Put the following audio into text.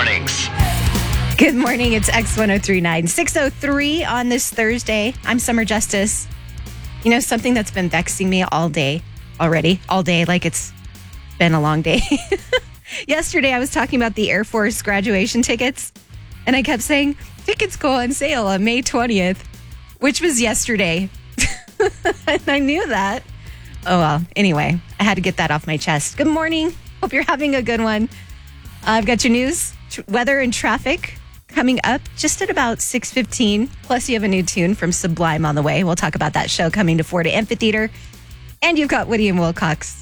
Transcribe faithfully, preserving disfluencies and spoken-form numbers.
Mornings. Good morning. It's X one oh three point nine, six oh three on this Thursday. I'm Summer Justice. You know, something that's been vexing me all day already, all day, like it's been a long day. Yesterday, I was talking about the Air Force graduation tickets, and I kept saying, tickets go on sale on May twentieth, which was yesterday. And I knew that. Oh, well, anyway, I had to get that off my chest. Good morning. Hope you're having a good one. I've got your news, tr- weather, and traffic coming up just at about six fifteen. Plus, you have a new tune from Sublime on the way. We'll talk about that show coming to Florida Amphitheater. And you've got Woody and Wilcox